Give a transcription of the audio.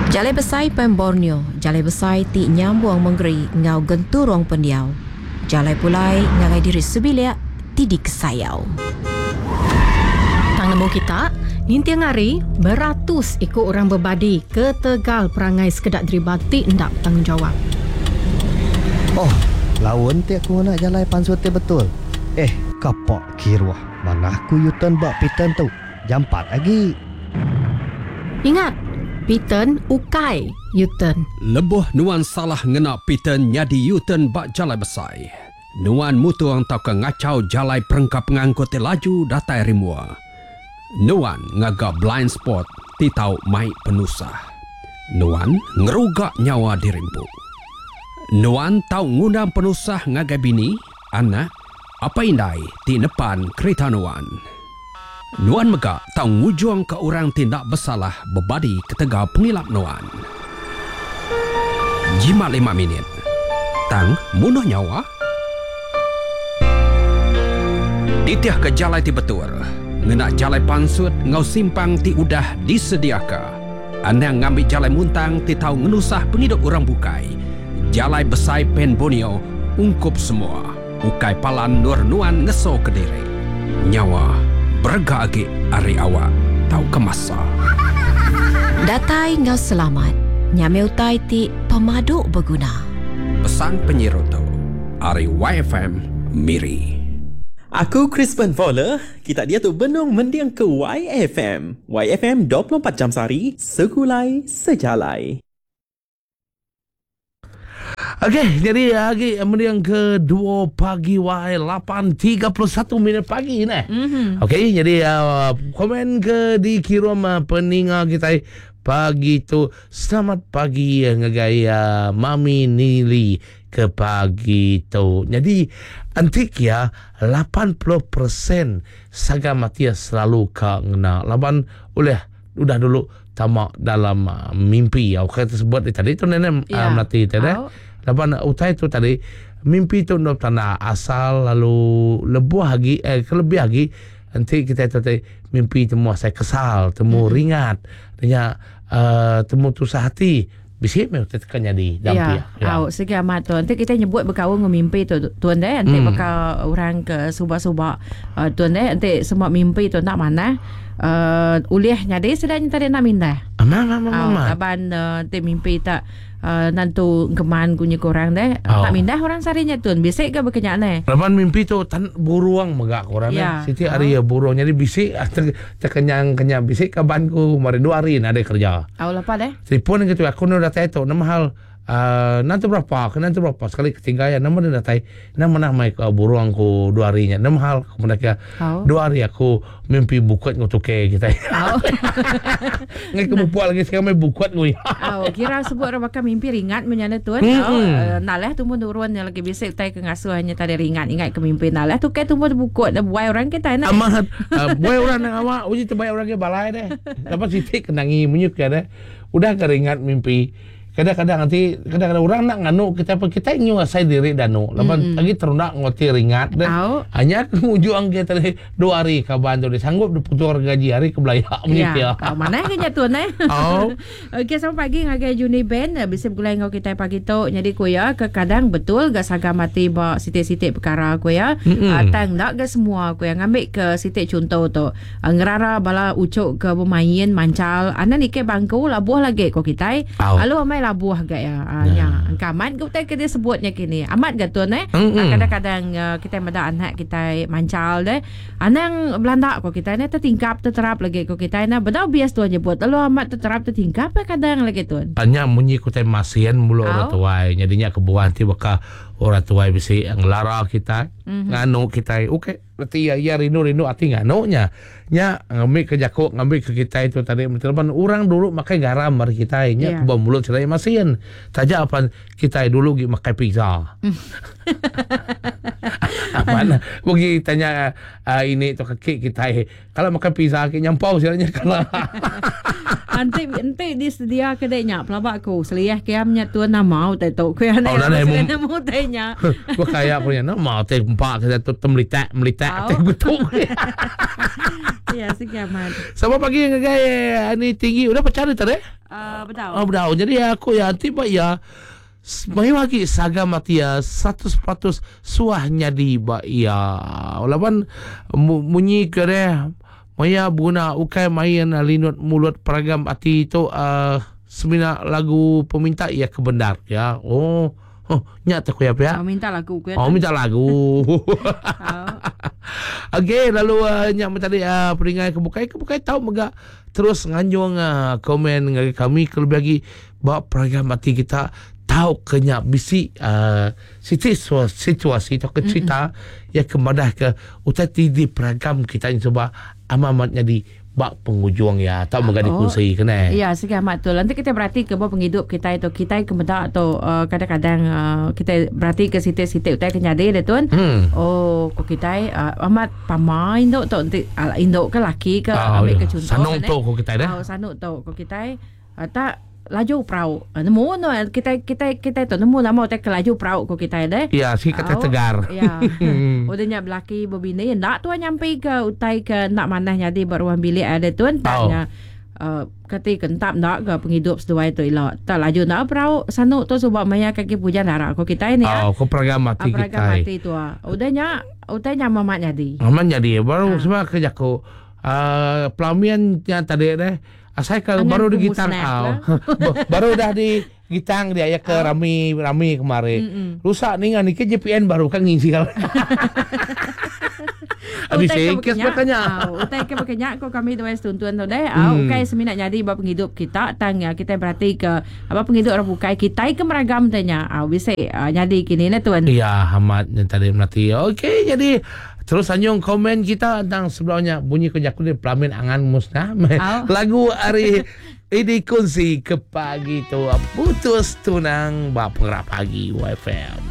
Jalai besai pen Borneo, jalai besai ti nyambung menggeri ngau genturong pendiau. Jalai pulai ngagai diri sebiliak ti dikesayau. Tang nemu kita, ninti ngari beratus ikut orang berbadi ke Tegal perangai sekedak deribati ndak bertanggungjawab. Oh, lawan ti aku nak jalai pansut ti betul. Kapok kirwah. Mana aku yutan bak pitan tu. Jam 4 lagi. Ingat, Piten ukai Uten. Lebuh nuan salah ngena Piten nyadi Uten bak jalai besai. Nuan mutuang tau ke ngacau jalai perengkap ngangkut laju datai rimua. Nuan ngaga blind spot ti tau mai penusah. Nuan ngerugak nyawa dirimpu. Nuan tau ngundang penusah ngagai bini, anak, apa indai ti depan kereta Nuan. Nuan megak tau ngujung ke orang tindak bersalah berbadi ke Tegal pengilap Nuan. Jimat 5 minit. Tang munuh nyawa. Titiah ke jalai ti betul. Ngena jalai pansut ngau simpang ti udah disediaka. Anang ngambil jalai muntang ti tau ngenusah penghidup orang bukai. Jalai besai pen Borneo ungkup semua. Ukai palan nur Nuan ngeso ke diri. Nyawa berga agi ari awak tau kemasa. Datai ngau selamat. Nyameu tai ti pemaduk berguna. Pesan penyeroto. Ari YFM Miri. Aku Crispin Fowler. Kita dia tu benung mendiang ke YFM. YFM 24 jam sehari, segulai sejalai. Okey, jadi lagi yang kedua pagi 8.31 minit pagi ni. Okey, jadi komen ke dikirim peninga kita pagi tu. Selamat pagi ngagaya Mami Nili ke pagi tu. Jadi antik ya 80% sagam matia selalu ka ngena. Laban udah dulu tamak dalam mimpi. Aku tersebut tadi tu nenek melati tadi. Lapan utai tu tadi mimpi tu nak tanah asal lalu lebih lagi kelebih lagi nanti kita tu tadi mimpi temu saya kesal temu ringat dengan temu tusah hati bisik memang tekan jadi dampi ya. Segi amat tu nanti kita nyebut berkawan dengan mimpi tu tuan deh nanti bakal orang ke subak-subak tuan deh nanti semua mimpi tu nak mana ulih nyadi sedang tadi nak mindah laban nanti mimpi tak nantu geman kunya korang deh tak mindah orang sarinya tuan bisik ke berkenyak ni laban mimpi tu tan buruang megak korang siti hari buruang jadi bisik terkenyang bisik kabanku mari 2 hari nak ada kerja lepas deh telefon gitu aku nak datang itu nama hal nanti berapa sekali ketiga ya nama dia datang nama nak mai buruang ku 2 harinya nama hal kemudian 2 hari aku mimpi bukut ngutuke kita ngai kamu pual lagi sekarang mai bukut ngui kira sebut orang bakal mimpi ringat menyana tuan nalah tu mun urun yang lagi bisik tai ke ngasuh hanya tadi ringat ingat ke mimpi nalah tu ke tu mun bukut buai orang kita nak amat buai orang nang awak uji terbaik orang ke balai deh dapat sitik kenangi menyuk ya deh udah keringat mimpi. Kadang-kadang orang nak nganu kita ingin ngasai diri danu laban lagi terunak ngoti ringat deh hanya kemujuang kita 2 hari kaban tu disanggup diputur gaji hari ke Belaya menyikir mana kenya tuan okey selamat pagi ngagai Juni Ben bisa gulai ngau kita pagi tu jadi ku ya kadang betul gak sagam mati ba sitik-sitik perkara ku ya tang dak gak semua ku yang ngambil ke sitik contoh tu ngerara bala ucuk ke bermain mancal anak ni ke bangku labuh lagi ku kita lalu labuh gak ya angkaman kita dia sebutnya kini amat gak tuan kadang-kadang kita ada anak kita mancal deh anang Belanda kok kita ni tertingkap terterap lagi kok kita ni benar bias tuan nyebut lalu amat terterap tertingkap kadang lagi tuan tanya munyi kita masian mulu orang tua jadinya kebuan ti baka orang tua bisa ngelara kita nganu kita berarti ya rindu hati nganunya nya ngambil ke jakuk ngambil ke kita itu tadi teman orang dulu makai garam mari kita nya ke mulut cerai masian saja apa kita dulu makai pizza mana bagi tanya ini tu kaki kita kalau makan pizza ke nyampau sebenarnya kalau nanti disedia kedainya pelabak aku seliah kiamnya tuan nama tak tahu ku ana mau tanya gua kayak punya nama teh empat kita tu melitak teh betul ya sekiaman sama pagi ngagai ini tinggi udah pecah tadi Betul. Betul. Jadi aku ya tiba ya mai wagi sagam mati ya 100% suahnya di ba ya. Walaupun munyi kere maya guna ukai main linut mulut peragam ati itu semina lagu peminta ya kebenar ya. Nyak tak kuya ya. Minta lagu ku. Minta lagu. Okey, lalu nyak tadi peringai kebukai tahu mega terus nganjung komen ngagi kami kelebih lagi bawa program mati kita tahu kenyak bisi situasi atau cerita yang kemadah ke utati di program kita yang coba amamatnya di bak penghujung ya tak mega dikunsai kena. Ya, segamat tu. Nanti kita berarti ke penghidup kita itu kita kemedak atau kadang-kadang kita berarti ke sitik-sitik utai kenyade dia tuan. Ko kita amat pamai indok tu indok ke laki ke ambil ke contoh. Sanuk tu ko kita dah. Sanuk tu ko kita tak laju perahu. Nemu no kita tu nemu nama tak laju perahu ko kita dah. Ya, si kata tegar. Ya. Udahnya belaki berbini nak tu nyampai ke utai ke nak manah jadi beruang bilik ada tuan tanya kata kentap nak ke penghidup sedua itu elok. Tak laju nak perahu sanuk tu sebab maya kaki pujan darah ko kita ni ya. Ko peragam mati kita. Peragam mati tu. Udahnya mamat jadi. Mamat jadi baru sebab kerja ko pelamiannya tadi dah. Saya ke baru di gitang baru dah di gitang dia ya ke rami kemarin. Rusak ni ke JPN baru kan ngisi kalau. Habis kes makanya. Utai ke makanya ko kami dua tuan tu deh. Ukai seminat jadi bab penghidup kita tanya kita berarti ke apa penghidup orang bukai kita ke meragam tanya. Bisa jadi kini na tuan. Iya, amat yang tadi mati. Okey, jadi terus anjung komen kita tentang sebelumnya bunyi konjakku di pelamin angan musnah. Lagu hari ini kunci ke pagi tu putus tunang bab pengerap pagi YFM.